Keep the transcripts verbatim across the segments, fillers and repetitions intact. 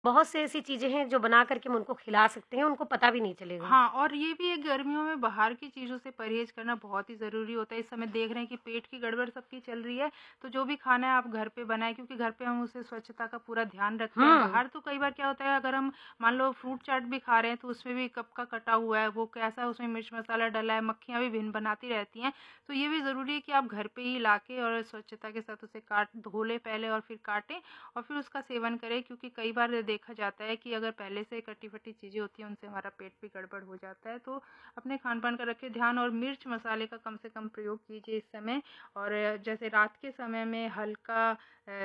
बहुत से ऐसी चीज़ें हैं जो बना कर के हम उनको खिला सकते हैं, उनको पता भी नहीं चलेगा। हाँ, और ये भी है गर्मियों में बाहर की चीज़ों से परहेज़ करना बहुत ही ज़रूरी होता है। इस समय देख रहे हैं कि पेट की गड़बड़ सबकी चल रही है, तो जो भी खाना है आप घर पे बनाएँ, क्योंकि घर पे हम उसे स्वच्छता का पूरा ध्यान रखते हैं। हुँ, बाहर तो कई बार क्या होता है, अगर हम मान लो फ्रूट चाट भी खा रहे हैं तो उसमें भी कब का कटा हुआ है, वो कैसा उसमें मिर्च मसाला डला है, मक्खियाँ भी भिन बनाती रहती हैं। तो ये भी ज़रूरी है कि आप घर पे ही लाके और स्वच्छता के साथ उसे काट धो लें पहले और फिर काटें और फिर उसका सेवन करें, क्योंकि कई बार देखा जाता है कि अगर पहले से कटी-फटी चीज़ें होती हैं उनसे हमारा पेट भी गड़बड़ हो जाता है। तो अपने खान-पान का रखें ध्यान और मिर्च मसाले का कम से कम प्रयोग कीजिए इस समय। और जैसे रात के समय में हल्का अ,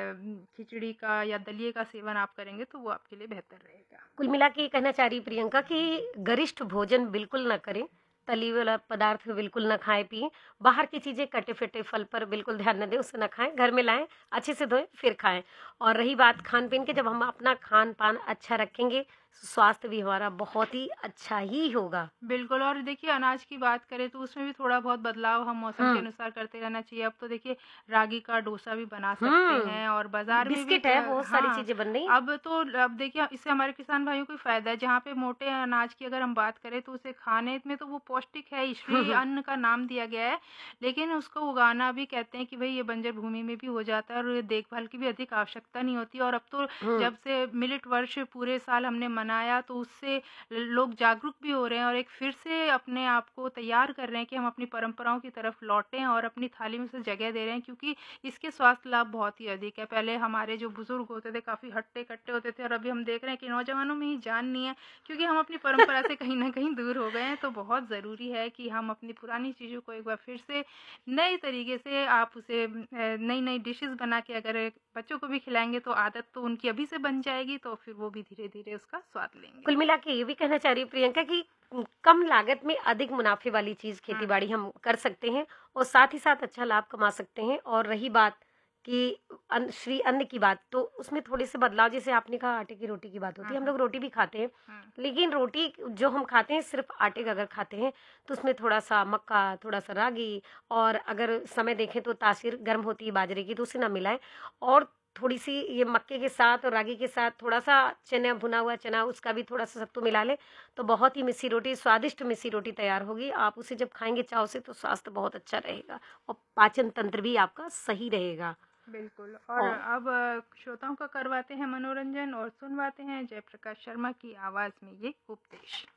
खिचड़ी का या दलिए का सेवन आप करेंगे तो वो आपके लिए बेहतर रहेगा। कुल मिला के ये कहना चाह रही प्रियंका कि गरिष्ठ भोजन बिल्कुल ना करें, तली वाला पदार्थ बिल्कुल ना खाएँ-पिएँ, बाहर की चीज़ें कटे-फटे फल पर बिल्कुल ध्यान ना दें, उसे ना खाएँ, घर में लाएँ, अच्छे से धोएँ, फिर खाएँ। और रही बात खान-पीन की, जब हम अपना खान-पान अच्छा रखेंगे, स्वास्थ्य भी हमारा बहुत ही अच्छा ही होगा। बिल्कुल, और देखिए अनाज की बात करें तो उसमें भी थोड़ा बहुत बदलाव हम मौसम के हुँ, अनुसार करते रहना चाहिए। अब तो देखिए रागी का डोसा भी बना सकते हुँ, हैं और बाज़ार में भी बिस्किट है, क बहुत सारी हाँ, चीज़ें बन रही हैं। अब तो अब देखिए इससे हमारे किसान भाइयों को फ़ायदा है। जहाँ पे मोटे अनाज की अगर हम बात करें तो उसे खाने में तो वो पौष्टिक है, हुँ, इसलिए हुँ, अन्न का नाम दिया गया है। लेकिन उसको उगाना भी कहते हैं कि भई ये बंजर भूमि में भी हो जाता है और देखभाल की भी अधिक आवश्यकता नहीं होती। और अब तो हुँ, जब से मिलेट वर्ष पूरे साल हमने मनाया तो उससे लोग जागरूक भी हो रहे हैं और एक फिर से अपने आप को तैयार कर रहे हैं कि हम अपनी परंपराओं की तरफ लौटें और अपनी थाली में उसे जगह दे रहे हैं, क्योंकि इसके स्वास्थ्य लाभ बहुत ही अधिक है। पहले हमारे जो बुजुर्ग होते थे काफ़ी हट्टे-कट्टे होते थे और अभी हम देख रहे हैं कि नौजवानों में ही जान नहीं है, क्योंकि हम अपनी परंपरा से कहीं न कहीं दूर हो गए हैं। तो बहुत ज़रूरी है कि हम अपनी पुरानी चीज़ों को एक बार फिर से नए तरीके से आप उसे अ, नई-नई डिशेज़ बना के अगर बच्चों को भी खिलाएँगे तो आदत तो उनकी अभी से बन जाएगी, तो फिर वो भी धीरे-धीरे उसका स्वाद लेंगे। कुल मिला के ये भी कहना चाह रही है प्रियंका कि उम, कम लागत में अधिक मुनाफ़े वाली चीज़ हुँ, खेती-बाड़ी हम कर सकते हैं और साथ ही साथ अच्छा लाभ कमा सकते हैं। और रही बात कि अन्न श्री अन्न की बात, तो उसमें थोड़े-से बदलाव, जैसे आपने कहा आटे की रोटी की बात होती हुँ, है, हम हुँ, लोग रोटी भी खाते हैं, हुँ। लेकिन रोटी जो हम खाते हैं सिर्फ़ आटे का अगर खाते हैं, तो उसमें थोड़ा-सा मक्का, थोड़ा-सा रागी, और अगर समय देखें तो तासीर गर्म होती है बाजरे की, तो उसे ना मिलाएँ। और थोड़ी-सी ये मक्के के साथ और रागी के साथ थोड़ा-सा चना, भुना हुआ चना, उसका भी थोड़ा-सा सत्तू मिला लें, तो बहुत ही मिस्सी रोटी, स्वादिष्ट मिस्सी रोटी तैयार होगी। आप उसे जब खाएँगे चाव से, तो स्वास्थ्य बहुत अच्छा रहेगा और पाचन तंत्र भी आपका सही रहेगा। बिल्कुल। और और अब अ, श्रोताओं का करवाते हैं मनोरंजन और सुनवाते हैं जयप्रकाश शर्मा की आवाज़ में ये उपदेश।